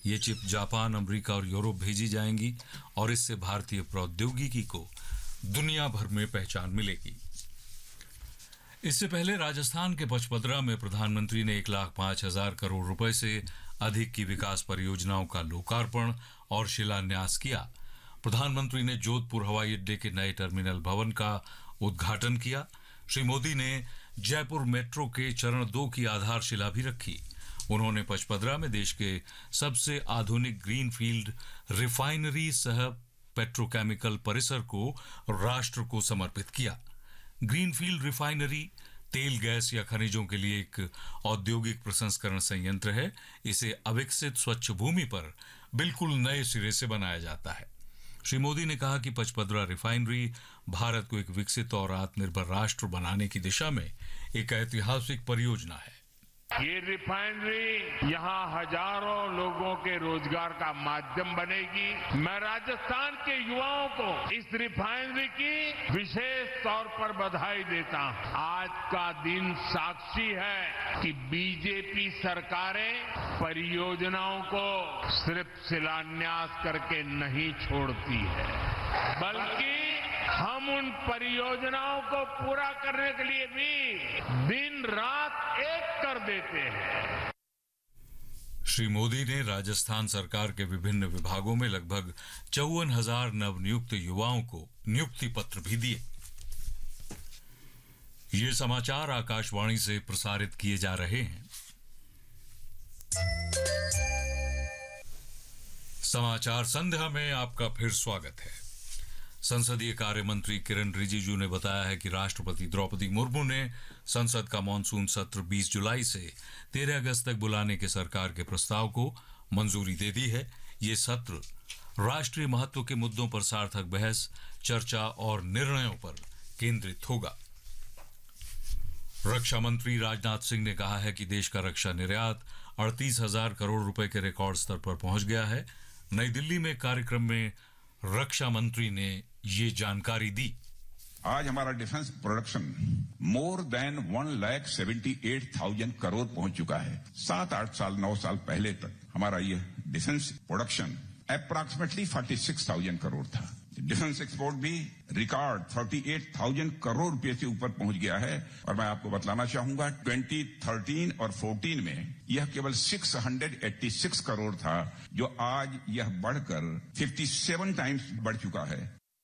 ये chip Japan, America और Europe भेजी जाएंगी और इससे भारतीय प्रौद्योगिकी को दुनिया भर में पहचान मिलेगी। इससे पहले राजस्थान के पचपदरा में प्रधानमंत्री ने 1,05,000 करोड़ रुपए से अधिक की विकास परियोजनाओं का लोकार्पण और शिलान्यास किया। प्रधानमंत्री ने जोधपुर हवाई अड्डे के नए टर्मिनल भवन का उद्घाटन किया। श्री मोदी ने जयपुर मेट्रो के चरण 2 की आधारशिला भी रखी। उन्होंने पचपदरा में देश के सबसे आधुनिक ग्रीनफील्ड रिफाइनरी सह पेट्रोकेमिकल परिसर को राष्ट्र को समर्पित किया। ग्रीनफील्ड रिफाइनरी तेल, गैस या खनिजों के लिए एक औद्योगिक प्रसंस्करण संयंत्र है। इसे अविकसित स्वच्छ भूमि पर बिल्कुल नए सिरे से बनाया जाता है। श्री मोदी ने कहा कि पचपदरा रिफाइनरी भारत को एक विकसित और आत्मनिर्भर राष्ट्र बनाने की दिशा में एक ऐतिहासिक परियोजना है। ये रिफाइनरी यहाँ हजारों लोगों के रोजगार का माध्यम बनेगी। मैं राजस्थान के युवाओं को इस रिफाइनरी की विशेष तौर पर बधाई देता हूँ। आज का दिन साक्षी है कि बीजेपी सरकारें परियोजनाओं को सिर्फ शिलान्यास करके नहीं छोड़ती है, बल्कि हम उन परियोजनाओं को पूरा करने के लिए भी दिन रात एक कर देते हैं। श्री मोदी ने राजस्थान सरकार के विभिन्न विभागों में लगभग 54,000 नवनियुक्त युवाओं को नियुक्ति पत्र भी दिए। ये समाचार आकाशवाणी से प्रसारित किए जा रहे हैं। समाचार संध्या में आपका फिर स्वागत है। संसदीय कार्य मंत्री किरण रिजिजू ने बताया है कि राष्ट्रपति द्रौपदी मुर्मू ने संसद का मॉनसून सत्र 20 जुलाई से 13 अगस्त तक बुलाने के सरकार के प्रस्ताव को मंजूरी दे दी है। ये सत्र राष्ट्रीय महत्व के मुद्दों पर सार्थक बहस, चर्चा और निर्णयों पर केंद्रित होगा। रक्षा मंत्री राजनाथ सिंह ने कहा है कि देश का रक्षा निर्यात 38,000 करोड़ रुपए के रिकॉर्ड स्तर पर पहुंच गया है। नई दिल्ली में कार्यक्रम में रक्षा मंत्री ने ये जानकारी दी। आज हमारा defence production more than 1,78,000 crore पहुंच चुका है। 7-8 साल 9 साल पहले तक हमारा ये डिफेंस प्रोडक्शन अप्रॉक्सीमेटली 46,000 करोड़ था। डिफेंस एक्सपोर्ट भी रिकॉर्ड 38,000 करोड़ रुपए से ऊपर पहुंच गया है। और मैं आपको बतलाना चाहूंगा 2013 और 14 में यह केवल 686 करोड़ था, जो आज यह बढ़कर 57 टाइम्स बढ़ चुका है।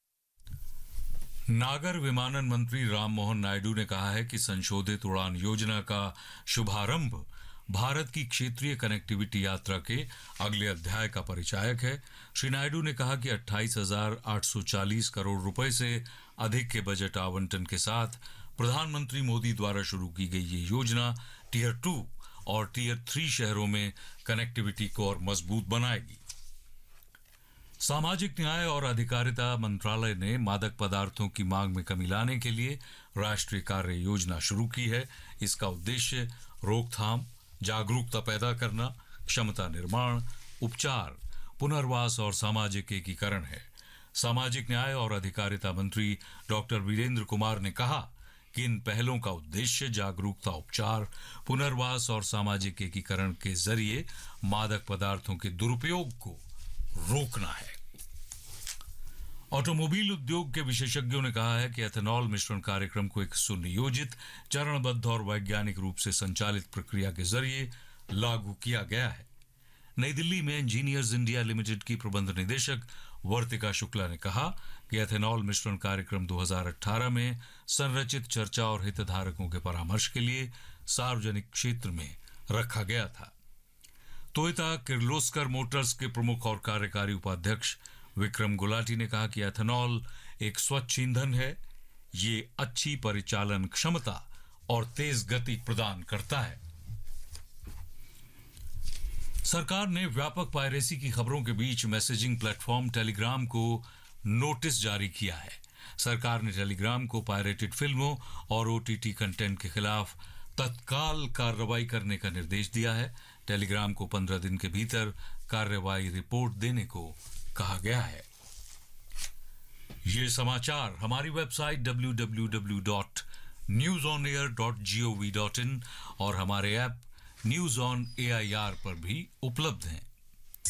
नागर विमानन मंत्री राममोहन नायडू ने कहा है कि संशोधित उड़ान योजना का शुभारंभ भारत की क्षेत्रीय कनेक्टिविटी यात्रा के अगले अध्याय का परिचायक है। श्री नायडू ने कहा कि 28,840 करोड़ रुपए से अधिक के बजट आवंटन के साथ प्रधानमंत्री मोदी द्वारा शुरू की गई ये योजना टियर 2 और टियर 3 शहरों में कनेक्टिविटी को और मजबूत बनाएगी। सामाजिक न्याय और अधिकारिता मंत्रालय ने मादक पदार्थों की मांग में कमी लाने के लिए राष्ट्रीय कार्य योजना शुरू की है। इसका उद्देश्य रोकथाम, जागरूकता पैदा करना, क्षमता निर्माण, उपचार, पुनर्वास और सामाजिक एकीकरण है। सामाजिक न्याय और अधिकारिता मंत्री डॉक्टर वीरेंद्र कुमार ने कहा कि इन पहलों का उद्देश्य जागरूकता, उपचार, पुनर्वास और सामाजिक एकीकरण के जरिए मादक पदार्थों के दुरुपयोग को रोकना है। ऑटोमोबाइल उद्योग के विशेषज्ञों ने कहा है कि एथेनॉल मिश्रण कार्यक्रम को एक सुनियोजित, चरणबद्ध और वैज्ञानिक रूप से संचालित प्रक्रिया के जरिए लागू किया गया है। नई दिल्ली में इंजीनियर्स इंडिया लिमिटेड की प्रबंध निदेशक वर्तिका शुक्ला ने कहा कि एथेनॉल मिश्रण कार्यक्रम 2018 में संरचित चर्चा और हितधारकों के परामर्श के लिए सार्वजनिक क्षेत्र में रखा गया था। टोयोटा किर्लोस्कर मोटर्स के प्रमुख और कार्यकारी उपाध्यक्ष विक्रम गुलाटी ने कहा कि एथेनॉल एक स्वच्छ ईंधन है। ये अच्छी परिचालन क्षमता और तेज गति प्रदान करता है। सरकार ने व्यापक पायरेसी की खबरों के बीच मैसेजिंग प्लेटफॉर्म टेलीग्राम को नोटिस जारी किया है। सरकार ने टेलीग्राम को पायरेटेड फिल्मों और ओटीटी कंटेंट के खिलाफ तत्काल कार्रवाई करने का निर्देश दिया है। टेलीग्राम को 15 दिन के भीतर कार्रवाई रिपोर्ट देने को कहा गया है। ये समाचार हमारी वेबसाइट www.newsonair.gov.in और हमारे ऐप न्यूज ऑन AIR पर भी उपलब्ध हैं।